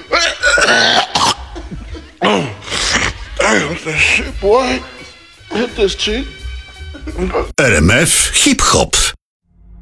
What the shit, boy? Hit this cheek. RMF Hip Hop.